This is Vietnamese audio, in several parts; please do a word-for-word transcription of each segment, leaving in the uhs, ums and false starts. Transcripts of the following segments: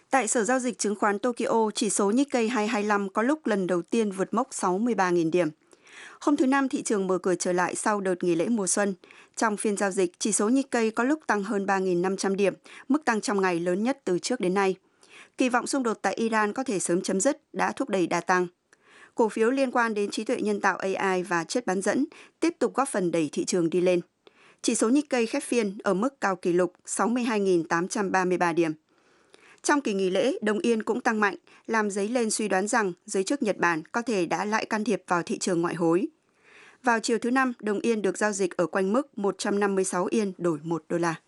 Tại Sở Giao dịch Chứng khoán Tokyo, chỉ số Nikkei hai hai lăm có lúc lần đầu tiên vượt mốc sáu mươi ba nghìn điểm. Hôm thứ Năm, thị trường mở cửa trở lại sau đợt nghỉ lễ mùa xuân. Trong phiên giao dịch, chỉ số Nikkei có lúc tăng hơn ba nghìn năm trăm điểm, mức tăng trong ngày lớn nhất từ trước đến nay. Kỳ vọng xung đột tại Iran có thể sớm chấm dứt đã thúc đẩy đà tăng. Cổ phiếu liên quan đến trí tuệ nhân tạo a i và chất bán dẫn tiếp tục góp phần đẩy thị trường đi lên. Chỉ số Nikkei khép phiên ở mức cao kỷ lục sáu mươi hai nghìn tám trăm ba mươi ba điểm. Trong kỳ nghỉ lễ, đồng yên cũng tăng mạnh, làm dấy lên suy đoán rằng giới chức Nhật Bản có thể đã lại can thiệp vào thị trường ngoại hối. Vào chiều thứ Năm, đồng yên được giao dịch ở quanh mức một trăm năm mươi sáu yên đổi một đô la.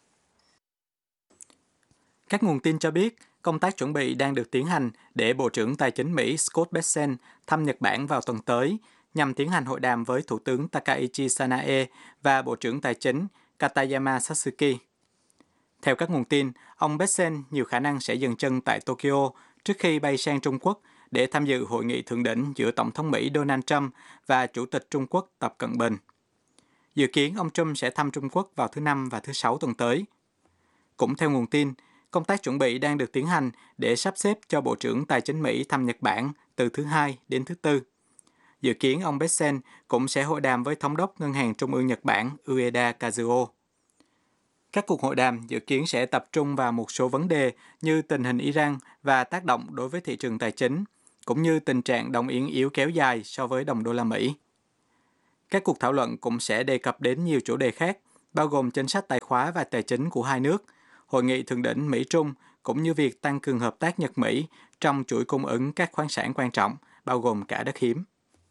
Các nguồn tin cho biết, công tác chuẩn bị đang được tiến hành để Bộ trưởng Tài chính Mỹ Scott Bessent thăm Nhật Bản vào tuần tới, nhằm tiến hành hội đàm với Thủ tướng Takaichi Sanae và Bộ trưởng Tài chính Katayama Sasuke. Theo các nguồn tin, ông Bessent nhiều khả năng sẽ dừng chân tại Tokyo trước khi bay sang Trung Quốc để tham dự hội nghị thượng đỉnh giữa Tổng thống Mỹ Donald Trump và Chủ tịch Trung Quốc Tập Cận Bình. Dự kiến ông Trump sẽ thăm Trung Quốc vào thứ Năm và thứ Sáu tuần tới. Cũng theo nguồn tin, công tác chuẩn bị đang được tiến hành để sắp xếp cho Bộ trưởng Tài chính Mỹ thăm Nhật Bản từ thứ Hai đến thứ Tư. Dự kiến ông Bessent cũng sẽ hội đàm với Thống đốc Ngân hàng Trung ương Nhật Bản Ueda Kazuo. Các cuộc hội đàm dự kiến sẽ tập trung vào một số vấn đề như tình hình Iran và tác động đối với thị trường tài chính, cũng như tình trạng đồng yên yếu kéo dài so với đồng đô la Mỹ. Các cuộc thảo luận cũng sẽ đề cập đến nhiều chủ đề khác, bao gồm chính sách tài khóa và tài chính của hai nước, hội nghị thượng đỉnh Mỹ-Trung, cũng như việc tăng cường hợp tác Nhật-Mỹ trong chuỗi cung ứng các khoáng sản quan trọng, bao gồm cả đất hiếm.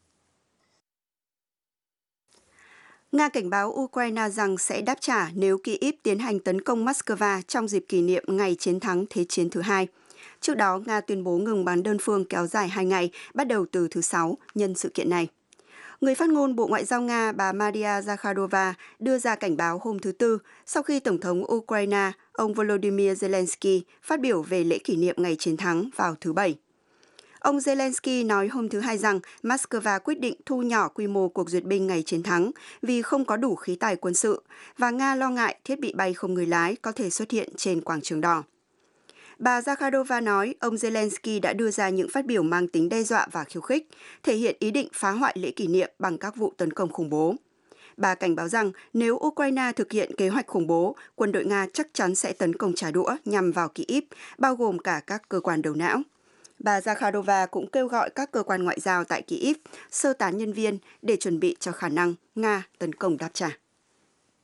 Nga cảnh báo Ukraine rằng sẽ đáp trả nếu Kyiv tiến hành tấn công Moscow trong dịp kỷ niệm ngày chiến thắng Thế chiến thứ hai. Trước đó, Nga tuyên bố ngừng bắn đơn phương kéo dài hai ngày, bắt đầu từ thứ Sáu, nhân sự kiện này. Người phát ngôn Bộ Ngoại giao Nga bà Maria Zakharova đưa ra cảnh báo hôm thứ Tư sau khi Tổng thống Ukraine, ông Volodymyr Zelensky, phát biểu về lễ kỷ niệm ngày chiến thắng vào thứ Bảy. Ông Zelensky nói hôm thứ Hai rằng Moscow quyết định thu nhỏ quy mô cuộc duyệt binh ngày chiến thắng vì không có đủ khí tài quân sự, và Nga lo ngại thiết bị bay không người lái có thể xuất hiện trên quảng trường đỏ. Bà Zakharova nói ông Zelensky đã đưa ra những phát biểu mang tính đe dọa và khiêu khích, thể hiện ý định phá hoại lễ kỷ niệm bằng các vụ tấn công khủng bố. Bà cảnh báo rằng nếu Ukraine thực hiện kế hoạch khủng bố, quân đội Nga chắc chắn sẽ tấn công trả đũa nhằm vào Kyiv, bao gồm cả các cơ quan đầu não. Bà Zakharova cũng kêu gọi các cơ quan ngoại giao tại Kyiv sơ tán nhân viên để chuẩn bị cho khả năng Nga tấn công đáp trả.